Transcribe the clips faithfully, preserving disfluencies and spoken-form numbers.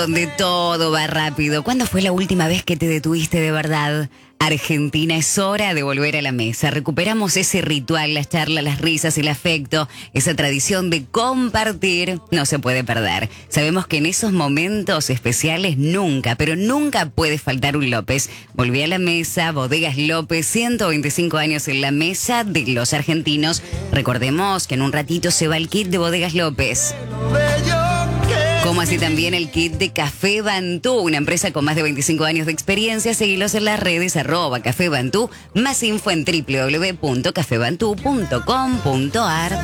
Donde todo va rápido. ¿Cuándo fue la última vez que te detuviste de verdad? Argentina, es hora de volver a la mesa. Recuperamos ese ritual, las charlas, las risas, el afecto, esa tradición de compartir, no se puede perder. Sabemos que en esos momentos especiales nunca, pero nunca puede faltar un López. Volví a la mesa, Bodegas López, ciento veinticinco años en la mesa de los argentinos. Recordemos que en un ratito se va el kit de Bodegas López. Como así también el kit de Café Bantú, una empresa con más de veinticinco años de experiencia. Seguilos en las redes, arroba Café Bantú. Más info en doble u doble u doble u punto café bantú punto com punto a r.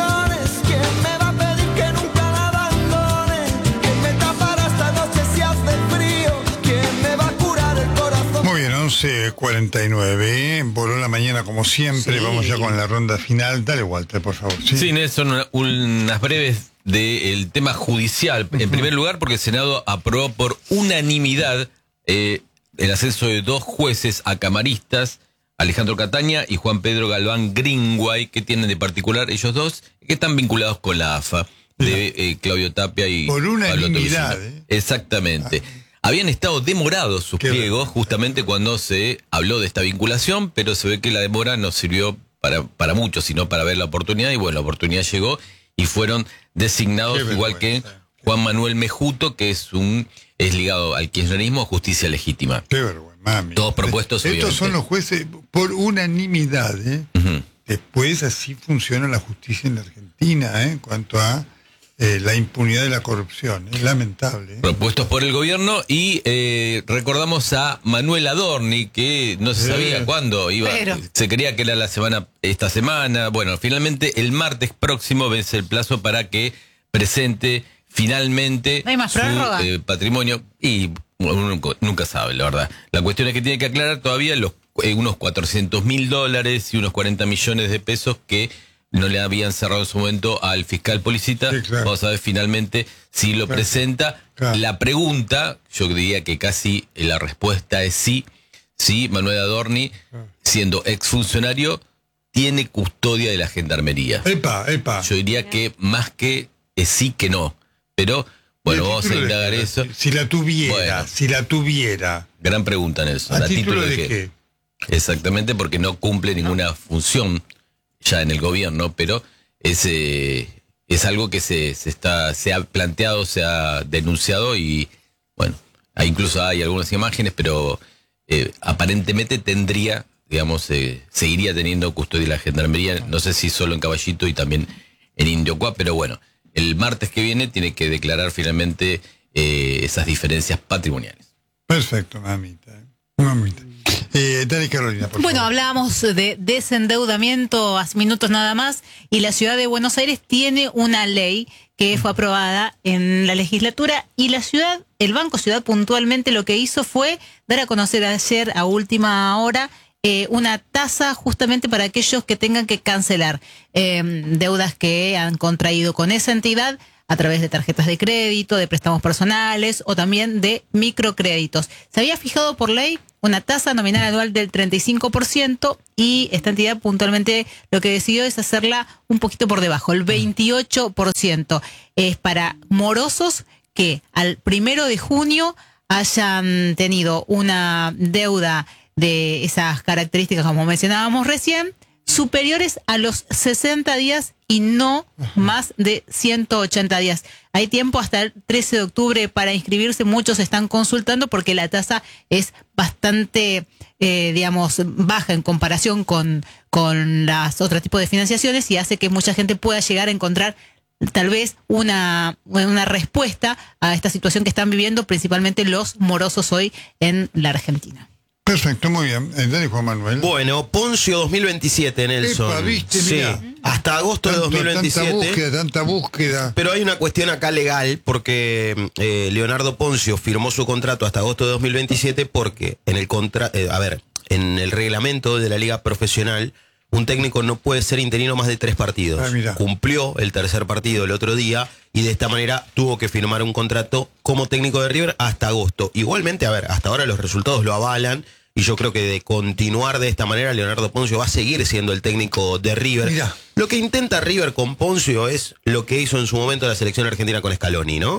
Muy bien, once cuarenta y nueve, voló la mañana como siempre, sí. Vamos ya con la ronda final. Dale, Walter, por favor. Sí, sí Nelson, una, unas breves del tema judicial. Uh-huh. En primer lugar, porque el Senado aprobó por unanimidad eh, el ascenso de dos jueces a camaristas, Alejandro Cataña y Juan Pedro Galván Greenway, que tienen de particular ellos dos, que están vinculados con la A F A, de eh, Claudio Tapia y por unanimidad. ¿eh? Exactamente. Ah. Habían estado demorados sus Qué pliegos verdad. justamente cuando se habló de esta vinculación, pero se ve que la demora no sirvió para, para mucho, sino para ver la oportunidad, y bueno, la oportunidad llegó y fueron designados, igual que Juan Manuel Mejuto, que es un es ligado al kirchnerismo, Justicia Legítima. Qué vergüenza, mami. Todos propuestos, Estos obviamente. son los jueces por unanimidad, ¿eh? Uh-huh. Después así funciona la justicia en la Argentina, ¿eh? En cuanto a eh, la impunidad de la corrupción. Es lamentable, ¿eh? Propuestos por el gobierno, y eh, recordamos a Manuel Adorni, que no se sí. sabía cuándo iba. Pero. Se creía que era la semana, esta semana. Bueno, finalmente el martes próximo vence el plazo para que presente finalmente ¿No hay más su eh, patrimonio. Y uno nunca, nunca sabe, la verdad. La cuestión es que tiene que aclarar todavía los eh, unos cuatrocientos mil dólares y unos cuarenta millones de pesos que no le habían cerrado en su momento al fiscal Policita. Sí, claro. Vamos a ver finalmente si lo claro. presenta. Claro. La pregunta, yo diría que casi la respuesta es sí. Sí, Manuel Adorni, claro. siendo exfuncionario, tiene custodia de la gendarmería. Epa, epa. Yo diría que más que es sí que no. Pero, bueno, vamos a indagar de, eso. Si la tuviera, bueno, si la tuviera. Gran pregunta, Nelson. ¿A ¿A título, título de, de qué? qué? Exactamente, porque no cumple ninguna función ya en el gobierno, pero es, eh, es algo que se, se está se ha planteado, se ha denunciado, y bueno, hay, incluso hay algunas imágenes, pero eh, aparentemente tendría, digamos, eh, seguiría teniendo custodia de la gendarmería, no sé si solo en Caballito y también en Indiocuá, pero bueno, el martes que viene tiene que declarar finalmente eh, esas diferencias patrimoniales. Perfecto, mamita. Mamita. Eh, dale, Carolina, por bueno, favor. hablábamos de desendeudamiento hace minutos nada más, y la ciudad de Buenos Aires tiene una ley que fue aprobada en la legislatura, y la ciudad, el Banco Ciudad puntualmente lo que hizo fue dar a conocer ayer a última hora eh, una tasa justamente para aquellos que tengan que cancelar eh, deudas que han contraído con esa entidad a través de tarjetas de crédito, de préstamos personales o también de microcréditos. Se había fijado por ley una tasa nominal anual del treinta y cinco por ciento, y esta entidad puntualmente lo que decidió es hacerla un poquito por debajo, el veintiocho por ciento. Es para morosos que al primero de junio hayan tenido una deuda de esas características, como mencionábamos recién, superiores a los sesenta días y no más de ciento ochenta días. Hay tiempo hasta el trece de octubre para inscribirse. Muchos están consultando porque la tasa es bastante, eh, digamos, baja en comparación con, con las otros tipos de financiaciones, y hace que mucha gente pueda llegar a encontrar tal vez una, una respuesta a esta situación que están viviendo principalmente los morosos hoy en la Argentina. Perfecto, muy bien. Eh, dale, Juan Manuel. Bueno, Poncio dos mil veintisiete, Nelson. Epa, ¿viste? Sí, mirá. hasta agosto Tanto, de dos mil veintisiete. Tanta búsqueda, tanta búsqueda. Pero hay una cuestión acá legal, porque eh, Leonardo Poncio firmó su contrato hasta agosto de dos mil veintisiete porque en el contra, eh, a ver, en el reglamento de la Liga Profesional, un técnico no puede ser interino más de tres partidos. Ah, Cumplió el tercer partido el otro día y de esta manera tuvo que firmar un contrato como técnico de River hasta agosto. Igualmente, a ver, hasta ahora los resultados lo avalan, y yo creo que de continuar de esta manera, Leonardo Poncio va a seguir siendo el técnico de River. Mirá. Lo que intenta River con Poncio es lo que hizo en su momento la selección argentina con Scaloni, ¿no? Ah.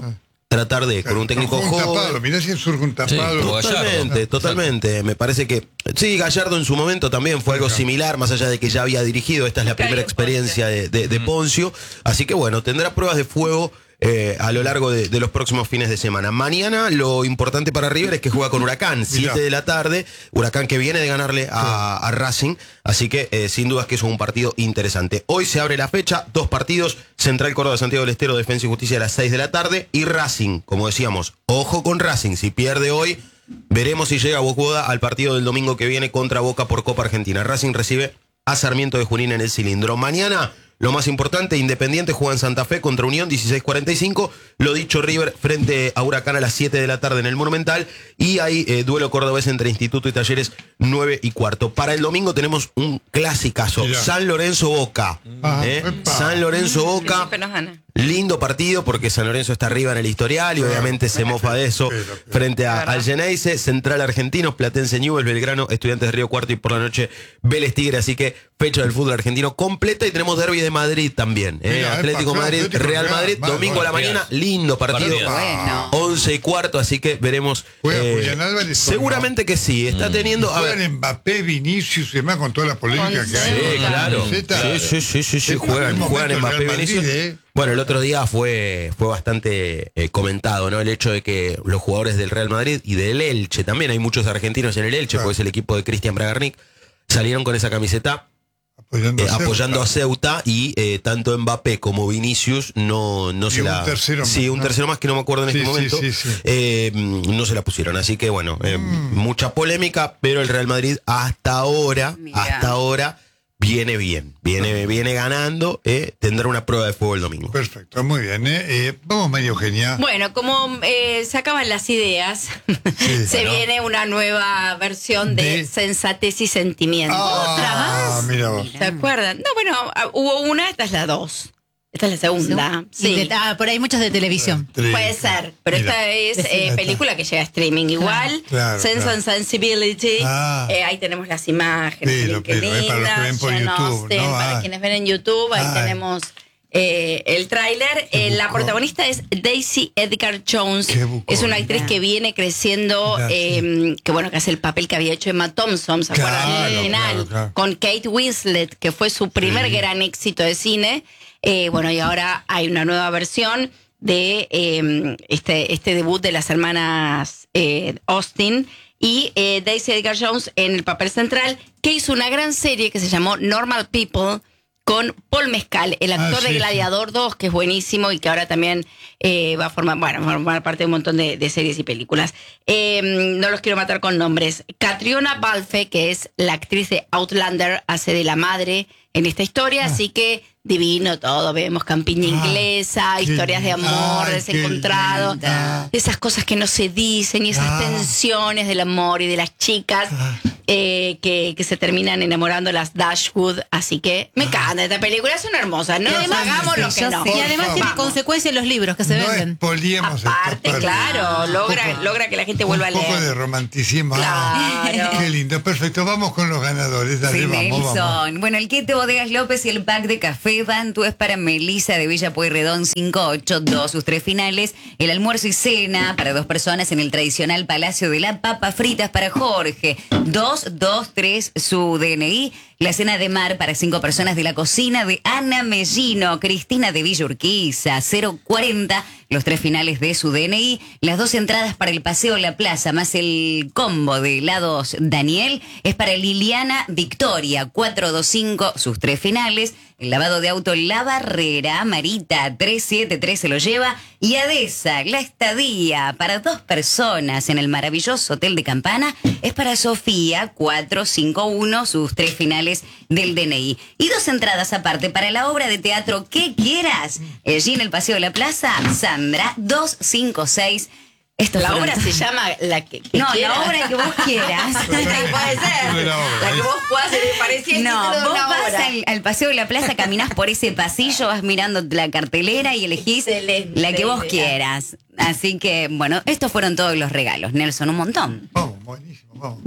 tratar de, con un técnico Surge un joven. tapado, mirá si surge un tapado. Sí, como Gallardo. Totalmente, totalmente. Me parece que sí, Gallardo en su momento también fue algo Claro. similar, más allá de que ya había dirigido. Esta es la primera Claro, experiencia de, de- de Poncio. Así que bueno, tendrá pruebas de fuego eh, a lo largo de, de los próximos fines de semana. Mañana lo importante para River es que juega con Huracán, siete de la tarde. Huracán que viene de ganarle a, a Racing. Así que eh, sin dudas que es un partido interesante. Hoy se abre la fecha, dos partidos. Central Córdoba, Santiago del Estero, Defensa y Justicia a las seis de la tarde. Y Racing, como decíamos, ojo con Racing. Si pierde hoy, veremos si llega Bocuda al partido del domingo que viene contra Boca por Copa Argentina. Racing recibe a Sarmiento de Junín en el cilindro. Mañana, lo más importante, Independiente juega en Santa Fe contra Unión, dieciséis cuarenta y cinco. Lo dicho, River frente a Huracán a las siete de la tarde en el Monumental. Y hay eh, duelo cordobés entre Instituto y Talleres, nueve y cuarto. Para el domingo tenemos un clasicazo. Mirá. San Lorenzo Boca. Ah, ¿eh? epa. San Lorenzo Boca. Siempre nos gana. Lindo partido porque San Lorenzo está arriba en el historial y obviamente se mofa de eso Pero, pero. frente a, Verdad. al Geneise, Central Argentinos, Platense Newell's, Belgrano, Estudiantes de Río Cuarto y por la noche Vélez Tigre. Así que fecha del fútbol argentino completa y tenemos derbi de Madrid también. ¿eh? Mira, Atlético epa, Madrid, Atlético Real Real, Madrid, vale, domingo a la vale. mañana, lindo partido. Partido. Bueno. once y cuarto, así que veremos. Juega Julián Álvarez, ¿o no? seguramente que sí, está teniendo. A ver, Juegan Mbappé, Vinicius y demás con toda la polémica Con que hay. Sí, Claro. claro. Camiseta. Sí, sí, sí, sí, sí, Es juegan, un juegan momento Mbappé, Real Madrid, Vinicius. ¿eh? Bueno, el otro día fue, fue bastante eh, comentado, ¿no? El hecho de que los jugadores del Real Madrid y del Elche, también hay muchos argentinos en el Elche, Claro. porque es el equipo de Cristian Bragarnik, salieron con esa camiseta Apoyando, eh, a Ceuta. apoyando a Ceuta y eh, tanto Mbappé como Vinicius no, no Y se un la... tercero más, sí, un ¿no? tercero más que no me acuerdo en Sí, este sí, momento. sí, sí. eh, no se la pusieron, así que bueno, eh, Mm. mucha polémica, pero el Real Madrid hasta ahora, Mirá. hasta ahora viene bien, viene, viene ganando, eh, tendrá una prueba de fuego el domingo. Perfecto, muy bien. ¿eh? Eh, vamos, María Eugenia. Bueno, como eh, se acaban las ideas, Sí, se ¿no? viene una nueva versión de, De- Sensatez y Sentimiento. Ah, ¿Otra más? mira vos. ¿Se acuerdan? No, bueno, ah, hubo una, esta es la dos. Esta es la segunda. Y Sí. de- ah, por ahí muchos de televisión. Tres. Puede ser, pero Mira. esta es Ya eh, está. película que llega a streaming igual. Claro, Sense claro. and Sensibility. Ah. Eh, ahí tenemos las imágenes. Sí, lo- qué pero es para los que ven por Jane YouTube, Austen, ¿no? Para Ah. quienes ven en YouTube, ahí Ay. tenemos eh, el tráiler. Qué Eh, la bucón. protagonista es Daisy Edgar Jones. Qué bucón. Es una actriz que viene creciendo, Gracias. eh, que bueno, que hace el papel que había hecho Emma Thompson, ¿se acuerdan? En el Claro, original, claro, claro. con Kate Winslet, que fue su primer Sí. gran éxito de cine. Eh, bueno, y ahora hay una nueva versión de eh, este, este debut de las hermanas eh, Austin y eh, Daisy Edgar Jones en el papel central, que hizo una gran serie que se llamó Normal People con Paul Mescal, el actor Ah, sí, de sí. Gladiador dos, que es buenísimo y que ahora también eh, va a formar, bueno, va a formar parte de un montón de, de series y películas. Eh, no los quiero matar con nombres. Catriona Balfe, que es la actriz de Outlander, hace de la madre en esta historia, así que divino todo. Vemos campiña Ah, inglesa, qué historias de linda. amor, Ay, desencontrado, qué linda. esas cosas que no se dicen y esas Ah. tensiones del amor y de las chicas Ah. eh, que, que se terminan enamorando las Dashwood. Así que me encanta esta película, son hermosas. No Yo les hagamos sé, lo que yo no. sé. Y además Por tiene favor. consecuencias los libros que se No venden. expoliemos esta Aparte, parte. claro, Un logra, poco- logra que la gente vuelva a Un poco leer. de romanticismo. Ah, Claro. Qué lindo, perfecto. Vamos con los ganadores. Dale, Sí, vamos, vamos. Nelson. Bueno, el kit de Bodegas López y el pack de café Bantu es para Melissa de Villa Pueyrredón cinco ocho dos. Sus tres finales, el almuerzo y cena para dos personas en el tradicional Palacio de la Papa Fritas para Jorge. dos dos tres su D N I. La cena de mar para cinco personas de la cocina de Ana Mellino. Cristina de Villa Urquiza, cero cuarenta. Los tres finales de su D N I, las dos entradas para el Paseo La Plaza, más el combo de helados Daniel, es para Liliana Victoria, cuatro dos cinco, sus tres finales. El lavado de auto La Barrera, Marita, tres siete tres se lo lleva. Y Adesa, la estadía para dos personas en el maravilloso Hotel de Campana, es para Sofía, cuatro cinco uno, sus tres finales del D N I. Y dos entradas aparte para la obra de teatro que quieras, allí en el Paseo de la Plaza, Sandra, dos cinco seis. Esto La fueron- obra se llama la que, que No, quieras. la obra que vos quieras. Sí, puede ser. De la obra, La que ¿eh? vos puedas, me parecía el No, título de vos una vas obra. al, al Paseo de la Plaza, caminás por ese pasillo, vas mirando la cartelera y elegís Excelente la que vos idea. quieras. Así que, bueno, estos fueron todos los regalos, Nelson, un montón. Vamos, buenísimo, vamos.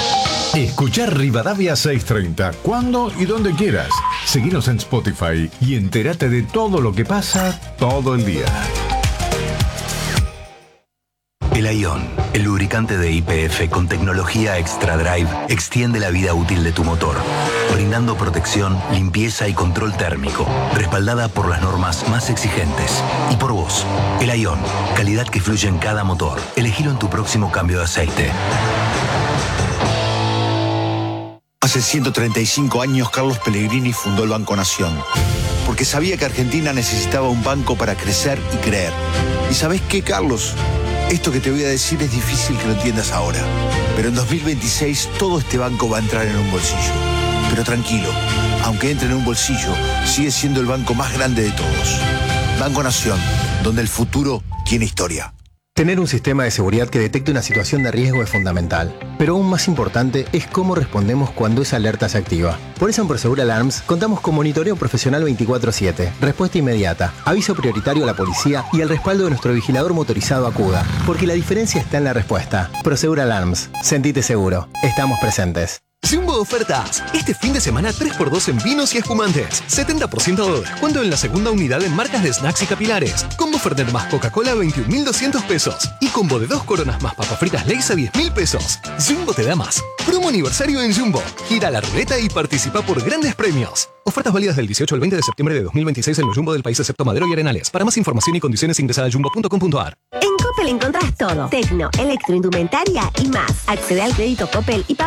Escuchar Rivadavia seiscientos treinta cuando y donde quieras. Seguinos en Spotify y entérate de todo lo que pasa todo el día. El Ion, el lubricante de Y P F con tecnología Extra Drive, extiende la vida útil de tu motor, brindando protección, limpieza y control térmico, respaldada por las normas más exigentes. Y por vos, el Ion, calidad que fluye en cada motor. Elegilo en tu próximo cambio de aceite. Hace ciento treinta y cinco años, Carlos Pellegrini fundó el Banco Nación, porque sabía que Argentina necesitaba un banco para crecer y creer. ¿Y sabés qué, Carlos? Esto que te voy a decir es difícil que lo entiendas ahora, pero en dos mil veintiséis todo este banco va a entrar en un bolsillo. Pero tranquilo, aunque entre en un bolsillo, sigue siendo el banco más grande de todos. Banco Nación, donde el futuro tiene historia. Tener un sistema de seguridad que detecte una situación de riesgo es fundamental, pero aún más importante es cómo respondemos cuando esa alerta se activa. Por eso en Prosegur Alarms contamos con monitoreo profesional veinticuatro siete, respuesta inmediata, aviso prioritario a la policía y el respaldo de nuestro vigilador motorizado Acuda, porque la diferencia está en la respuesta. Prosegur Alarms, sentite seguro, estamos presentes. Jumbo Ofertas. Este fin de semana tres por dos en vinos y espumantes. setenta por ciento de descuento en la segunda unidad en marcas de snacks y capilares. Combo Fernet más Coca-Cola a veintiún mil doscientos pesos. Y combo de dos coronas más papas fritas Lay's a diez mil pesos. Jumbo te da más. Promo aniversario en Jumbo. Gira la ruleta y participa por grandes premios. Ofertas válidas del dieciocho al veinte de septiembre de dos mil veintiséis en los Jumbo del país excepto Madero y Arenales. Para más información y condiciones ingresa a jumbo punto com punto a r. En Coppel encontrás todo. Tecno, electroindumentaria y más. Accede al crédito Coppel y paga